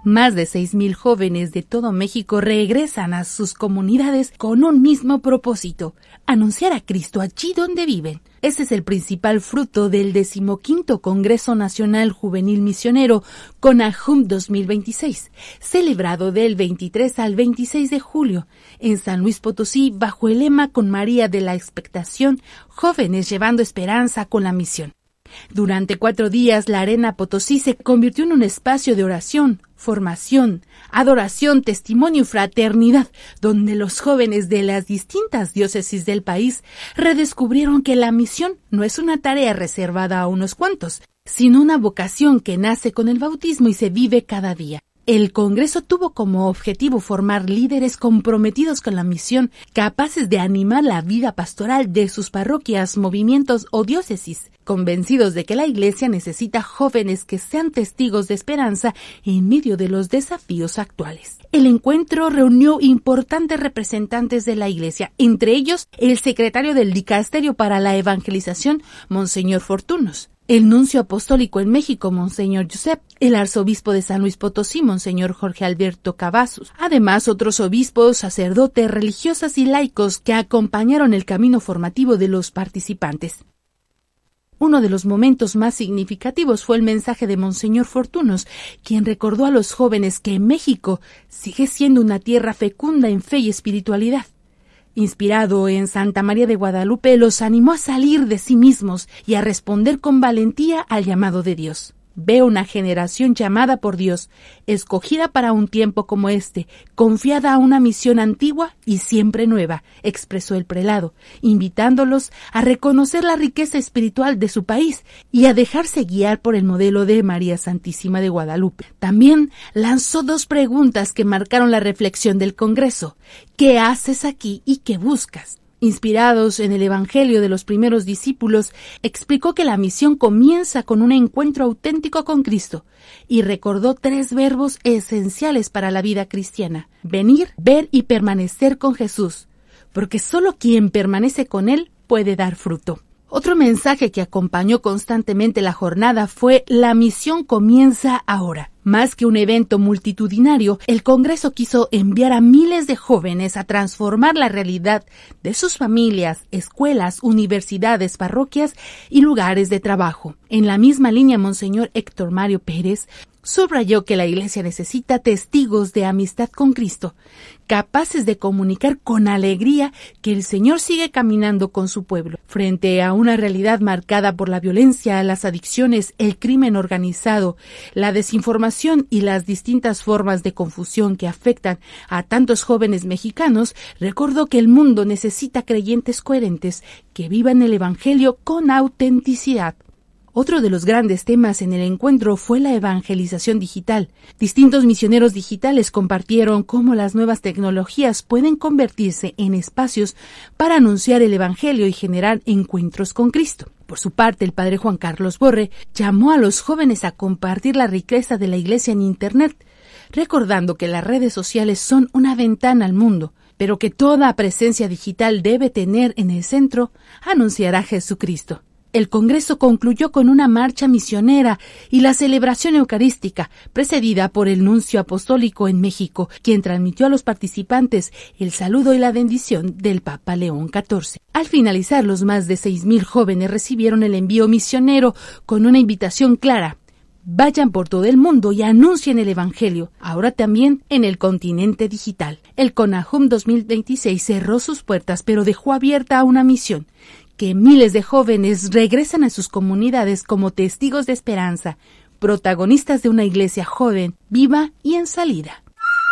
Más de 6,000 jóvenes de todo México regresan a sus comunidades con un mismo propósito: anunciar a Cristo allí donde viven. Ese es el principal fruto del 15º Congreso Nacional Juvenil Misionero CONAJUM 2026, celebrado del 23 al 26 de julio en San Luis Potosí bajo el lema Con María de la Expectación, jóvenes llevando esperanza con la misión. Durante 4 días, la Arena Potosí se convirtió en un espacio de oración, formación, adoración, testimonio y fraternidad, donde los jóvenes de las distintas diócesis del país redescubrieron que la misión no es una tarea reservada a unos cuantos, sino una vocación que nace con el bautismo y se vive cada día. El Congreso tuvo como objetivo formar líderes comprometidos con la misión, capaces de animar la vida pastoral de sus parroquias, movimientos o diócesis, convencidos de que la Iglesia necesita jóvenes que sean testigos de esperanza en medio de los desafíos actuales. El encuentro reunió importantes representantes de la Iglesia, entre ellos el secretario del Dicasterio para la Evangelización, Monseñor Fortunos, el nuncio apostólico en México, Monseñor Josep, el arzobispo de San Luis Potosí, Monseñor Jorge Alberto Cavazos. Además, otros obispos, sacerdotes, religiosas y laicos que acompañaron el camino formativo de los participantes. Uno de los momentos más significativos fue el mensaje de Monseñor Fortunos, quien recordó a los jóvenes que México sigue siendo una tierra fecunda en fe y espiritualidad. Inspirado en Santa María de Guadalupe, los animó a salir de sí mismos y a responder con valentía al llamado de Dios. Veo una generación llamada por Dios, escogida para un tiempo como este, confiada a una misión antigua y siempre nueva, expresó el prelado, invitándolos a reconocer la riqueza espiritual de su país y a dejarse guiar por el modelo de María Santísima de Guadalupe. También lanzó 2 preguntas que marcaron la reflexión del Congreso: ¿qué haces aquí y qué buscas? Inspirados en el Evangelio de los primeros discípulos, explicó que la misión comienza con un encuentro auténtico con Cristo y recordó 3 verbos esenciales para la vida cristiana: venir, ver y permanecer con Jesús, porque solo quien permanece con Él puede dar fruto. Otro mensaje que acompañó constantemente la jornada fue: la misión comienza ahora. Más que un evento multitudinario, el Congreso quiso enviar a miles de jóvenes a transformar la realidad de sus familias, escuelas, universidades, parroquias y lugares de trabajo. En la misma línea, Monseñor Héctor Mario Pérez subrayó que la Iglesia necesita testigos de amistad con Cristo, capaces de comunicar con alegría que el Señor sigue caminando con su pueblo. Frente a una realidad marcada por la violencia, las adicciones, el crimen organizado, la desinformación y las distintas formas de confusión que afectan a tantos jóvenes mexicanos, recordó que el mundo necesita creyentes coherentes que vivan el Evangelio con autenticidad. Otro de los grandes temas en el encuentro fue la evangelización digital. Distintos misioneros digitales compartieron cómo las nuevas tecnologías pueden convertirse en espacios para anunciar el Evangelio y generar encuentros con Cristo. Por su parte, el padre Juan Carlos Borre llamó a los jóvenes a compartir la riqueza de la Iglesia en Internet, recordando que las redes sociales son una ventana al mundo, pero que toda presencia digital debe tener en el centro anunciar a Jesucristo. El Congreso concluyó con una marcha misionera y la celebración eucarística, precedida por el nuncio apostólico en México, quien transmitió a los participantes el saludo y la bendición del Papa León XIV. Al finalizar, los más de 6,000 jóvenes recibieron el envío misionero con una invitación clara: vayan por todo el mundo y anuncien el Evangelio, ahora también en el continente digital. El CONAJUM 2026 cerró sus puertas, pero dejó abierta una misión: que miles de jóvenes regresan a sus comunidades como testigos de esperanza, protagonistas de una iglesia joven, viva y en salida.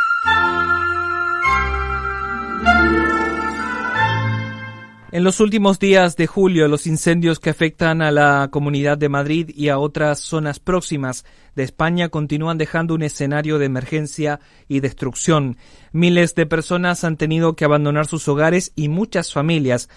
En los últimos días de julio, los incendios que afectan a la Comunidad de Madrid y a otras zonas próximas de España continúan dejando un escenario de emergencia y destrucción. Miles de personas han tenido que abandonar sus hogares y muchas familias